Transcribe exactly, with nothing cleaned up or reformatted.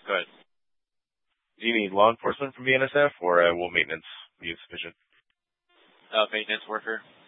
Go ahead. Do you need law enforcement from B N S F, or uh, will maintenance be sufficient? Uh, maintenance worker.